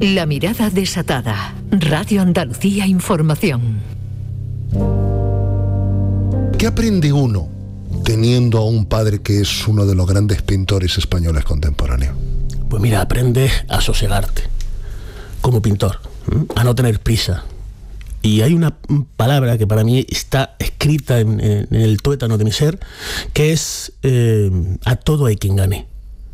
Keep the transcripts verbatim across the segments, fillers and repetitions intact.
La mirada desatada. Radio Andalucía Información. ¿Qué aprende uno teniendo a un padre que es uno de los grandes pintores españoles contemporáneos? Pues mira, aprendes a sosegarte como pintor, ¿eh? A no tener prisa. Y hay una palabra que para mí está escrita en, en, en el tuétano de mi ser, que es eh, a todo hay quien gane.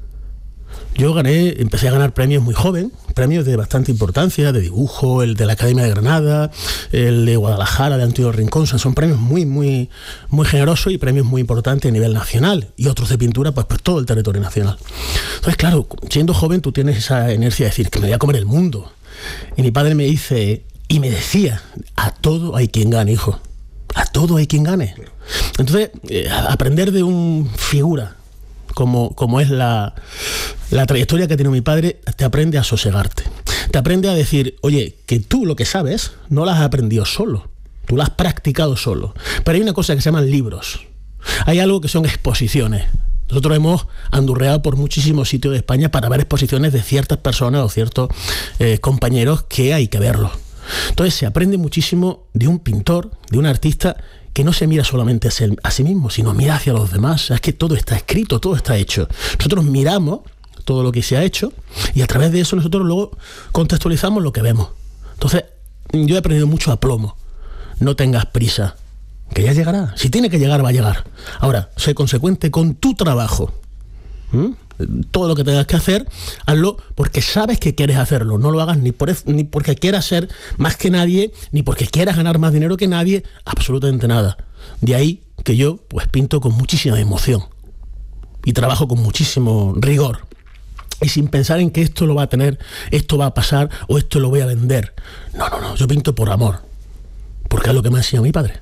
Yo gané, empecé a ganar premios muy joven, premios de bastante importancia, de dibujo, el de la Academia de Granada, el de Guadalajara, de Antonio Rincón. Son premios muy, muy, muy generosos y premios muy importantes a nivel nacional, y otros de pintura, pues, pues todo el territorio nacional. Entonces, claro, siendo joven tú tienes esa inercia de decir que me voy a comer el mundo. Y mi padre me dice, y me decía, a todo hay quien gane, hijo, a todo hay quien gane. Entonces, eh, aprender de un figura como, como es la, la trayectoria que tiene mi padre, te aprende a sosegarte. Te aprende a decir, oye, que tú lo que sabes no lo has aprendido solo, tú lo has practicado solo. Pero hay una cosa que se llaman libros. Hay algo que son exposiciones. Nosotros hemos andurreado por muchísimos sitios de España para ver exposiciones de ciertas personas o ciertos eh, compañeros que hay que verlos. Entonces se aprende muchísimo de un pintor, de un artista que no se mira solamente a sí mismo, sino mira hacia los demás. Es que todo está escrito, todo está hecho. Nosotros miramos todo lo que se ha hecho y a través de eso nosotros luego contextualizamos lo que vemos. Entonces yo he aprendido mucho a plomo. No tengas prisa, que ya llegará. Si tiene que llegar, va a llegar. Ahora, sé consecuente con tu trabajo. ¿Mm? Todo lo que tengas que hacer, hazlo porque sabes que quieres hacerlo. No lo hagas ni, por, ni porque quieras ser más que nadie, ni porque quieras ganar más dinero que nadie, absolutamente nada. De ahí que yo pues pinto con muchísima emoción y trabajo con muchísimo rigor y sin pensar en que esto lo va a tener, esto va a pasar o esto lo voy a vender. No, no, no, yo pinto por amor, porque es lo que me ha enseñado mi padre.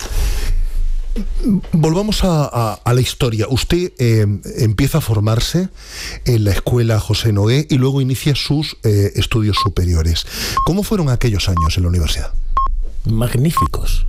Volvamos a, a, a la historia. Usted eh, empieza a formarse en la escuela José Nogué y luego inicia sus eh, estudios superiores. ¿Cómo fueron aquellos años en la universidad? Magníficos.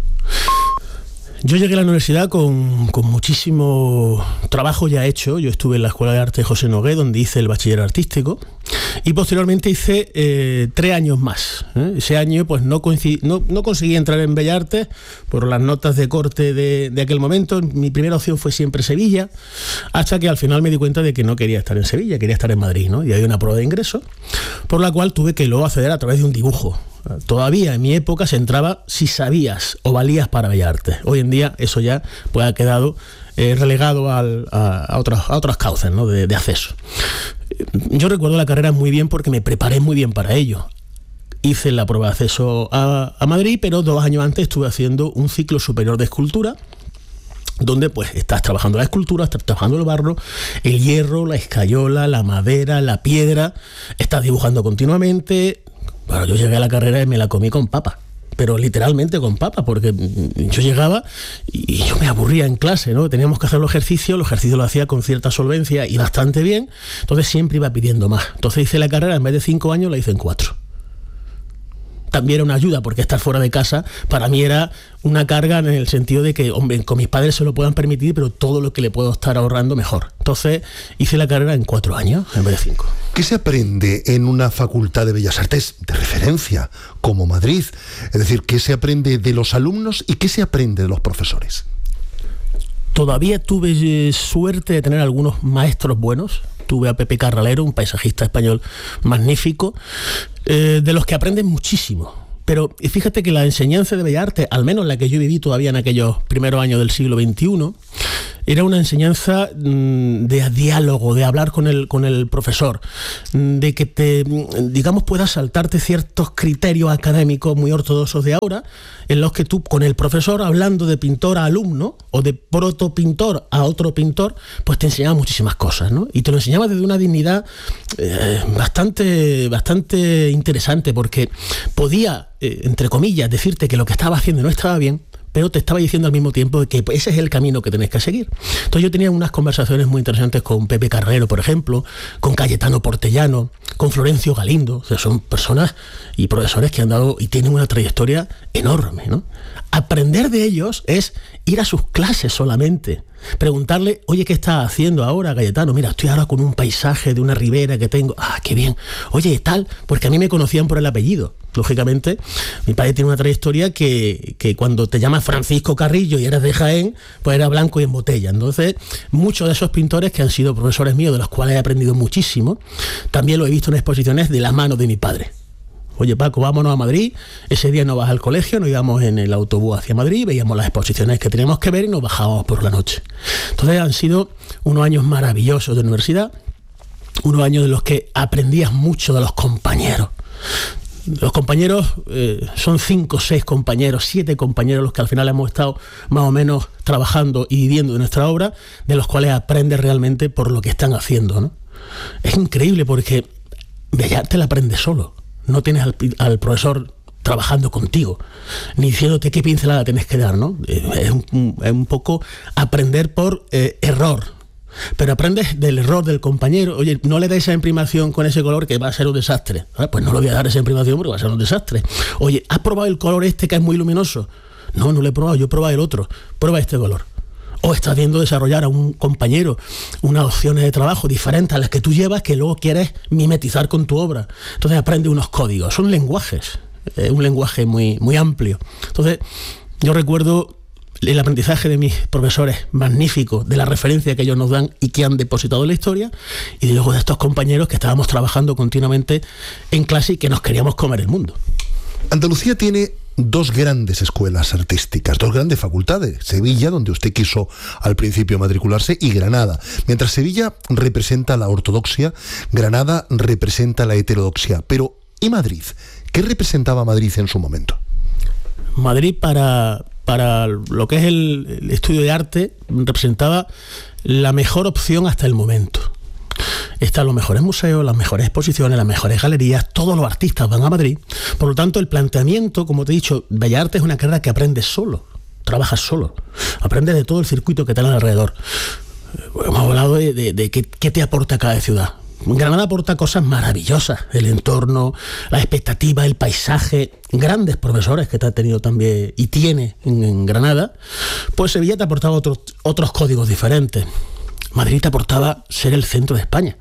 Yo llegué a la universidad con, con muchísimo trabajo ya hecho. Yo estuve en la Escuela de Arte José Nogué, donde hice el bachiller artístico, y posteriormente hice eh, tres años más. ¿eh? Ese año pues no, coincidí, no, no conseguí entrar en Bellas Artes por las notas de corte de, de aquel momento. Mi primera opción fue siempre Sevilla, hasta que al final me di cuenta de que no quería estar en Sevilla, quería estar en Madrid, ¿no? Y había una prueba de ingreso, por la cual tuve que luego acceder a través de un dibujo. Todavía en mi época se entraba si sabías o valías para Bellas Artes. Hoy en día eso ya pues, ha quedado eh, relegado al, a, a, otras, a otras causas, ¿no? de, de acceso. Yo recuerdo la carrera muy bien porque me preparé muy bien para ello. Hice la prueba de acceso a, a Madrid, pero dos años antes estuve haciendo un ciclo superior de escultura, donde pues estás trabajando la escultura, estás trabajando el barro, el hierro, la escayola, la madera, la piedra, estás dibujando continuamente. Bueno, yo llegué a la carrera y me la comí con papa, pero literalmente con papa, porque yo llegaba y yo me aburría en clase, ¿no? Teníamos que hacer los ejercicios, los ejercicios los hacía con cierta solvencia y bastante bien, entonces siempre iba pidiendo más. Entonces hice la carrera, en vez de cinco años, la hice en cuatro. También era una ayuda, porque estar fuera de casa para mí era una carga en el sentido de que, hombre, con mis padres se lo puedan permitir, pero todo lo que le puedo estar ahorrando, mejor. Entonces hice la carrera en cuatro años, en vez de cinco. ¿Qué se aprende en una facultad de Bellas Artes de referencia, como Madrid? Es decir, ¿qué se aprende de los alumnos y qué se aprende de los profesores? Todavía tuve suerte de tener algunos maestros buenos. Tuve a Pepe Carralero, un paisajista español magnífico, eh, de los que aprendes muchísimo. Pero fíjate que la enseñanza de Bellas Artes, al menos la que yo viví todavía en aquellos primeros años del siglo veintiuno, era una enseñanza mmm, de diálogo, de hablar con el, con el profesor, de que te, digamos, puedas saltarte ciertos criterios académicos muy ortodoxos de ahora, en los que tú, con el profesor, hablando de pintor a alumno, o de protopintor a otro pintor, pues te enseñaba muchísimas cosas, ¿no? Y te lo enseñaba desde una dignidad eh, bastante, bastante interesante, porque podía, eh, entre comillas, decirte que lo que estaba haciendo no estaba bien, pero te estaba diciendo al mismo tiempo que ese es el camino que tenés que seguir. Entonces yo tenía unas conversaciones muy interesantes con Pepe Carrero, por ejemplo, con Cayetano Portellano, con Florencio Galindo. O sea, son personas y profesores que han dado y tienen una trayectoria enorme, ¿no? Aprender de ellos es ir a sus clases solamente. preguntarle, oye, ¿qué estás haciendo ahora, Cayetano? Mira, estoy ahora con un paisaje de una ribera que tengo. Ah, qué bien. Oye, tal, porque a mí me conocían por el apellido. Lógicamente, mi padre tiene una trayectoria que, que cuando te llamas Francisco Carrillo y eres de Jaén, pues era blanco y en botella. Entonces, muchos de esos pintores que han sido profesores míos, de los cuales he aprendido muchísimo, también lo he visto en exposiciones de la mano de mi padre. Oye, Paco, vámonos a Madrid. Ese día no vas al colegio, nos íbamos en el autobús hacia Madrid, veíamos las exposiciones que teníamos que ver y nos bajábamos por la noche. Entonces han sido unos años maravillosos de universidad, unos años de los que aprendías mucho de los compañeros. Los compañeros eh, son cinco, seis compañeros, siete compañeros los que al final hemos estado más o menos trabajando y viviendo de nuestra obra, de los cuales aprendes realmente por lo que están haciendo, ¿no? Es increíble porque Bellas Artes la aprendes solo. No tienes al, al profesor trabajando contigo, ni diciéndote qué pincelada tienes que dar, ¿no? Es un, es un poco aprender por eh, error. Pero aprendes del error del compañero. Oye, no le des esa imprimación con ese color que va a ser un desastre. Ah, pues no le voy a dar esa imprimación porque va a ser un desastre. Oye, ¿has probado el color este que es muy luminoso? No, no lo he probado, yo he probado el otro. Prueba este color. O estás viendo desarrollar a un compañero unas opciones de trabajo diferentes a las que tú llevas, que luego quieres mimetizar con tu obra. Entonces aprende unos códigos, son lenguajes, es un lenguaje muy, muy amplio. Entonces yo recuerdo el aprendizaje de mis profesores magníficos, de la referencia que ellos nos dan y que han depositado en la historia, y luego de estos compañeros que estábamos trabajando continuamente en clase y que nos queríamos comer el mundo. Andalucía tiene dos grandes escuelas artísticas, dos grandes facultades. Sevilla, donde usted quiso al principio matricularse, y Granada. Mientras Sevilla representa la ortodoxia, Granada representa la heterodoxia. Pero, ¿y Madrid? ¿Qué representaba Madrid en su momento? Madrid, para, para lo que es el, el estudio de arte, representaba la mejor opción hasta el momento. Están los mejores museos, las mejores exposiciones, las mejores galerías, todos los artistas van a Madrid. Por lo tanto, el planteamiento, como te he dicho, Bellas Artes es una carrera que aprendes solo, trabajas solo, aprendes de todo el circuito que te dan alrededor. Hemos hablado de, de, de qué, qué te aporta cada ciudad. Granada aporta cosas maravillosas, el entorno, la expectativa, el paisaje, grandes profesores que te ha tenido también y tiene en, en Granada. Pues Sevilla te ha aportado otros, otros códigos diferentes. Madrid te aportaba ser el centro de España.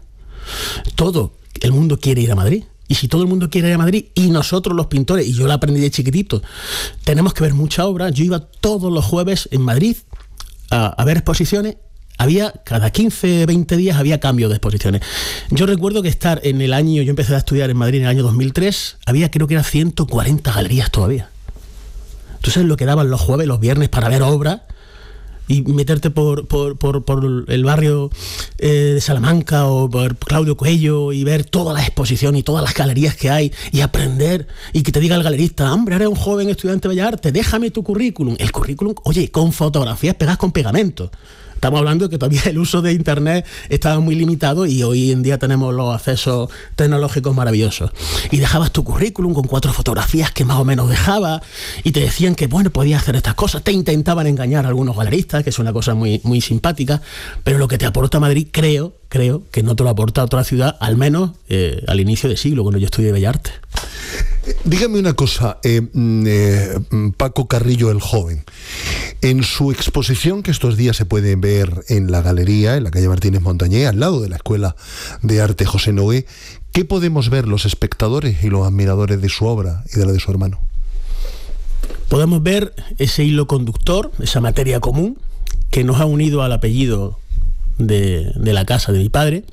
Todo el mundo quiere ir a Madrid. Y si todo el mundo quiere ir a Madrid, y nosotros los pintores, y yo lo aprendí de chiquitito, tenemos que ver mucha obra. Yo iba todos los jueves en Madrid a, a ver exposiciones. Había, cada quince, veinte días había cambio de exposiciones. Yo recuerdo que estar en el año, yo empecé a estudiar en Madrid en el año dos mil tres, había, creo que eran ciento cuarenta galerías todavía. Entonces lo que daban los jueves, los viernes para ver obras, y meterte por, por, por, por el barrio eh, de Salamanca o por Claudio Cuello y ver todas las exposiciones y todas las galerías que hay y aprender, y que te diga el galerista, hombre, eres un joven estudiante de Bellas Artes, déjame tu currículum. El currículum, oye, con fotografías pegadas con pegamento. Estamos hablando de que todavía el uso de internet estaba muy limitado y hoy en día tenemos los accesos tecnológicos maravillosos. Y dejabas tu currículum con cuatro fotografías que más o menos dejabas y te decían que, bueno, podías hacer estas cosas. Te intentaban engañar a algunos galeristas, que es una cosa muy, muy simpática, pero lo que te aporta Madrid, creo, creo que no te lo aporta otra ciudad, al menos eh, al inicio de siglo, cuando yo estudié Bellas Artes. Dígame una cosa, eh, eh, Paco Carrillo el joven, en su exposición que estos días se puede ver en la galería, en la calle Martínez Montañé, al lado de la Escuela de Arte José Noé, ¿qué podemos ver los espectadores y los admiradores de su obra y de la de su hermano? Podemos ver ese hilo conductor, esa materia común que nos ha unido al apellido de, de la casa de mi padre,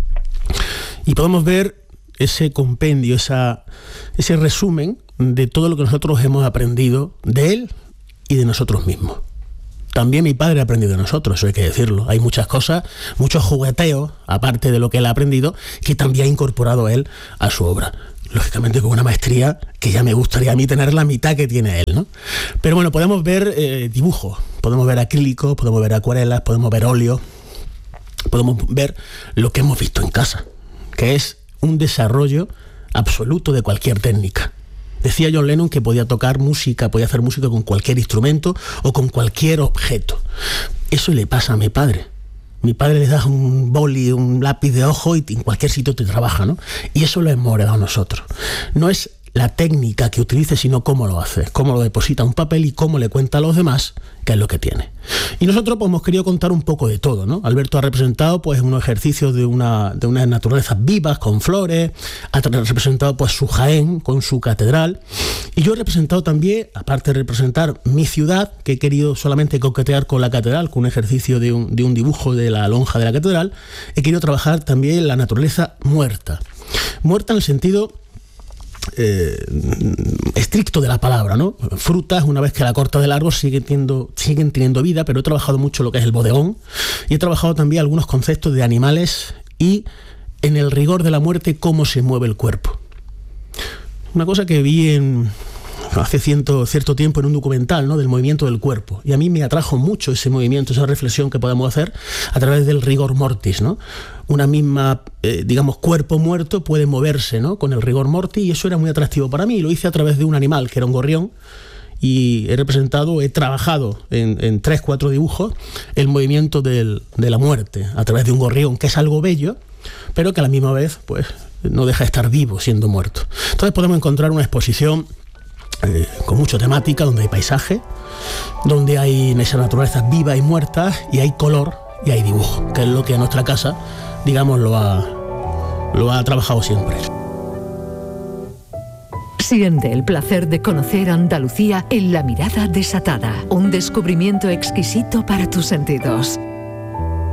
y podemos ver ese compendio, esa, ese resumen de todo lo que nosotros hemos aprendido de él y de nosotros mismos. También mi padre ha aprendido de nosotros, eso hay que decirlo. Hay muchas cosas, muchos jugueteos, aparte de lo que él ha aprendido, que también ha incorporado él a su obra. Lógicamente con una maestría que ya me gustaría a mí tener la mitad que tiene él, ¿no? Pero bueno, podemos ver eh, dibujos, podemos ver acrílicos, podemos ver acuarelas, podemos ver óleos, podemos ver lo que hemos visto en casa, que es un desarrollo absoluto de cualquier técnica. Decía John Lennon que podía tocar música, podía hacer música con cualquier instrumento o con cualquier objeto. Eso le pasa a mi padre. Mi padre le da un boli, un lápiz de ojo y en cualquier sitio te trabaja, ¿no? Y eso lo hemos heredado nosotros. No es la técnica que utilice, sino cómo lo hace, cómo lo deposita en un papel y cómo le cuenta a los demás qué es lo que tiene. Y nosotros pues hemos querido contar un poco de todo, ¿no? Alberto ha representado pues unos ejercicios de una de unas naturalezas vivas con flores, ha representado pues su Jaén con su catedral, y yo he representado también, aparte de representar mi ciudad, que he querido solamente coquetear con la catedral, con un ejercicio de un, de un dibujo de la lonja de la catedral, he querido trabajar también la naturaleza muerta. Muerta en el sentido Eh, estricto de la palabra, ¿no? Frutas, una vez que la cortas del árbol, siguen teniendo, siguen teniendo vida, pero he trabajado mucho lo que es el bodegón y he trabajado también algunos conceptos de animales y en el rigor de la muerte, cómo se mueve el cuerpo. Una cosa que vi en, hace ciento, cierto tiempo en un documental, ¿no?, del movimiento del cuerpo, y a mí me atrajo mucho ese movimiento, esa reflexión que podemos hacer a través del rigor mortis, ¿no? Una misma, eh, digamos, cuerpo muerto puede moverse, ¿no?, con el rigor mortis, y eso era muy atractivo para mí. Lo hice a través de un animal que era un gorrión, y he representado, he trabajado en, en tres, cuatro dibujos el movimiento del, de la muerte a través de un gorrión, que es algo bello, pero que a la misma vez pues no deja de estar vivo siendo muerto. Entonces podemos encontrar una exposición Eh, con mucha temática, donde hay paisaje, donde hay esas naturalezas vivas y muertas, y hay color y hay dibujo, que es lo que nuestra casa, digamos, lo ha, lo ha trabajado siempre. Siente el placer de conocer Andalucía en La Mirada Desatada, un descubrimiento exquisito para tus sentidos.